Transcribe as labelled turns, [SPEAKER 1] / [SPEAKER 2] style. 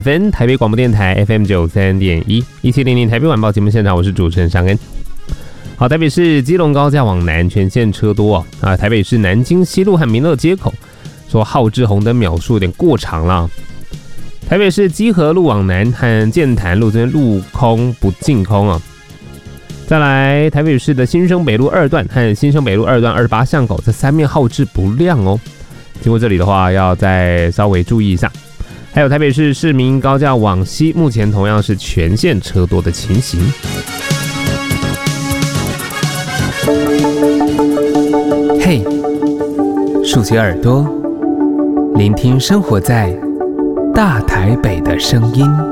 [SPEAKER 1] 分台北广播电台 FM 93.1，1700台北晚报节目现场，我是主持人尚恩。好，台北市基隆高架往南全线车多啊，台北市南京西路和民乐街口说号志红灯秒数有点过长了。台北市基河路往南和建潭路这边路空不净空啊。再来，台北市的新生北路2段和新生北路2段28巷口这三面号志不亮哦，经过这里的话要再稍微注意一下。还有台北市市民高架往西，目前同样是全线车多的情形。
[SPEAKER 2] 嘿，竖起耳朵，聆听生活在大台北的声音。